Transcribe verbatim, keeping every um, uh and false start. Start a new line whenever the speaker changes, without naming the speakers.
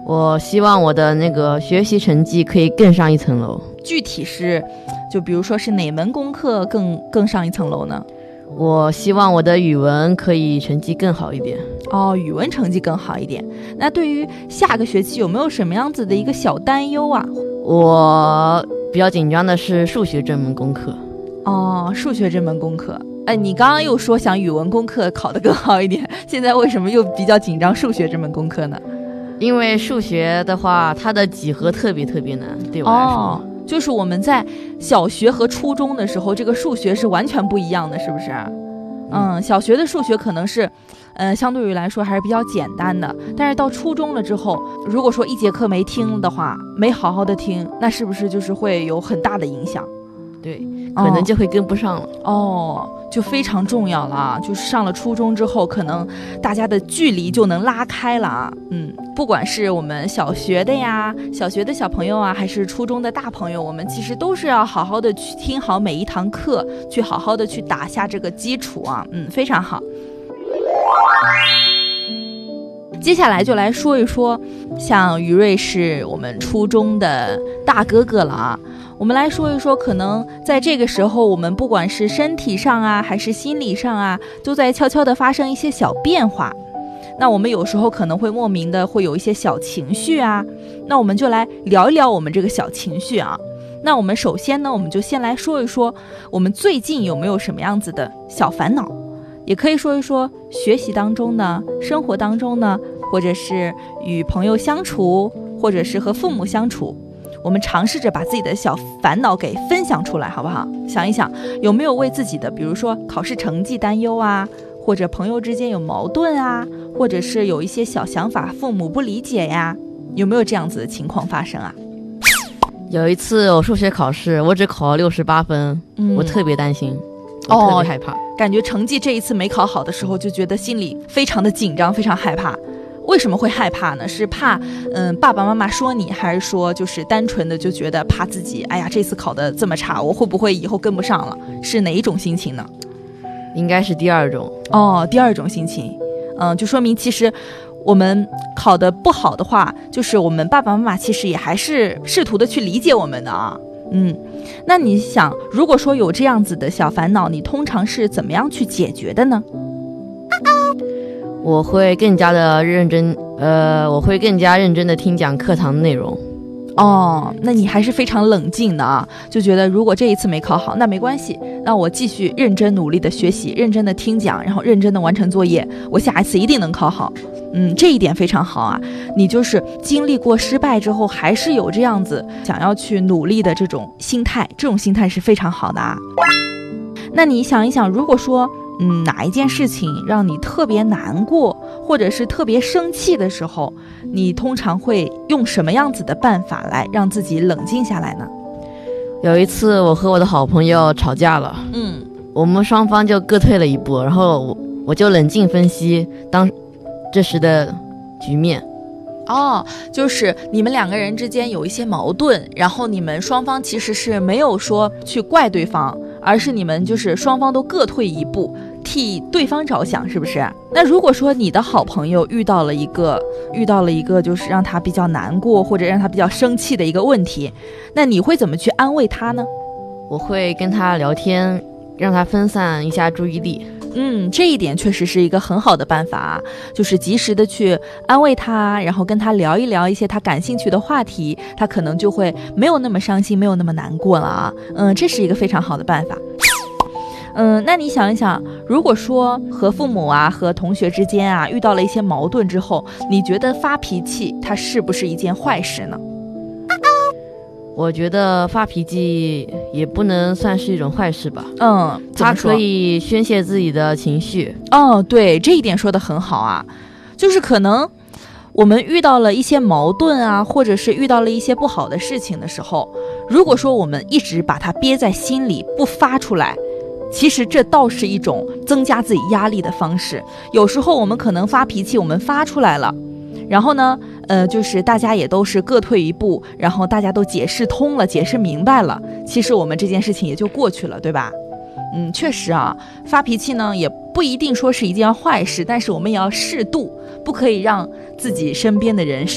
我希望我的那个学习成绩可以更上一层楼。
具体是，就比如说是哪门功课更更上一层楼呢？
我希望我的语文可以成绩更好一点。
哦，语文成绩更好一点。那对于下个学期有没有什么样子的一个小担忧啊？
我比较紧张的是数学这门功课。
哦，数学这门功课。哎，你刚刚又说想语文功课考得更好一点，现在为什么又比较紧张数学这门功课呢？
因为数学的话，它的几何特别特别难，对我来说。
哦，就是我们在小学和初中的时候，这个数学是完全不一样的，是不是？嗯，小学的数学可能是，呃，相对于来说还是比较简单的。但是到初中了之后，如果说一节课没听的话，没好好的听，那是不是就是会有很大的影响？
对，可能就会跟不上了。
哦，就非常重要了啊！就是上了初中之后，可能大家的距离就能拉开了啊。嗯，不管是我们小学的呀，小学的小朋友啊，还是初中的大朋友，我们其实都是要好好的去听好每一堂课，去好好的去打下这个基础啊。嗯，非常好。接下来就来说一说，像于瑞是我们初中的大哥哥了啊。我们来说一说，可能在这个时候，我们不管是身体上啊，还是心理上啊，都在悄悄地发生一些小变化。那我们有时候可能会莫名的会有一些小情绪啊，那我们就来聊一聊我们这个小情绪啊。那我们首先呢，我们就先来说一说，我们最近有没有什么样子的小烦恼，也可以说一说学习当中呢，生活当中呢，或者是与朋友相处，或者是和父母相处。我们尝试着把自己的小烦恼给分享出来，好不好？想一想，有没有为自己的，比如说考试成绩担忧啊，或者朋友之间有矛盾啊，或者是有一些小想法父母不理解呀，有没有这样子的情况发生啊？
有一次我数学考试，我只考了六十八分、嗯，我特别担心，我特别害怕、哦、
感觉成绩这一次没考好的时候，就觉得心里非常的紧张，非常害怕。为什么会害怕呢？是怕嗯爸爸妈妈说你，还是说就是单纯的就觉得怕自己，哎呀这次考得这么差，我会不会以后跟不上了？是哪一种心情呢？
应该是第二种。
哦，第二种心情。嗯，就说明其实我们考得不好的话，就是我们爸爸妈妈其实也还是试图的去理解我们的啊。嗯，那你想，如果说有这样子的小烦恼，你通常是怎么样去解决的呢？
我会更加的认真，呃，我会更加认真的听讲课堂内容。
哦，那你还是非常冷静的啊，就觉得如果这一次没考好，那没关系，那我继续认真努力的学习，认真的听讲，然后认真的完成作业，我下一次一定能考好。嗯，这一点非常好啊，你就是经历过失败之后，还是有这样子想要去努力的这种心态，这种心态是非常好的啊。那你想一想，如果说嗯，哪一件事情让你特别难过，或者是特别生气的时候，你通常会用什么样子的办法来让自己冷静下来呢？
有一次我和我的好朋友吵架了，嗯，我们双方就各退了一步，然后 我, 我就冷静分析当这时的局面。
哦，就是你们两个人之间有一些矛盾，然后你们双方其实是没有说去怪对方，而是你们就是双方都各退一步，替对方着想，是不是？那如果说你的好朋友遇到了一个遇到了一个就是让他比较难过或者让他比较生气的一个问题，那你会怎么去安慰他呢？
我会跟他聊天，让他分散一下注意力。
嗯，这一点确实是一个很好的办法啊，就是及时的去安慰他，然后跟他聊一聊一些他感兴趣的话题，他可能就会没有那么伤心，没有那么难过了啊。嗯，这是一个非常好的办法。嗯，那你想一想，如果说和父母啊和同学之间啊遇到了一些矛盾之后，你觉得发脾气它是不是一件坏事呢？
我觉得发脾气也不能算是一种坏事吧。
嗯，
它可以宣泄自己的情绪。
哦，对，这一点说得很好啊。就是可能我们遇到了一些矛盾啊，或者是遇到了一些不好的事情的时候，如果说我们一直把它憋在心里不发出来，其实这倒是一种增加自己压力的方式。有时候我们可能发脾气，我们发出来了，然后呢呃，就是大家也都是各退一步，然后大家都解释通了，解释明白了，其实我们这件事情也就过去了，对吧？嗯，确实啊，发脾气呢也不一定说是一件坏事，但是我们也要适度，不可以让自己身边的人